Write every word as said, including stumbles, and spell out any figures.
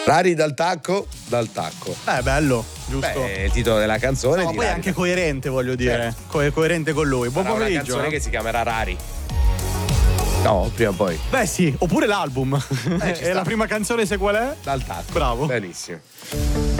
Rari dal tacco, dal tacco. Beh, bello, giusto. Beh, è il titolo della canzone. No, di poi è Rari. anche coerente, voglio dire. Certo. Co- coerente con lui. Buon Sarà una pomeriggio. canzone eh. che si chiamerà Rari. No, prima o poi. Beh, sì, oppure l'album. Eh, ci e sta. la prima canzone, se qual è? Dal tacco. Bravo. Benissimo.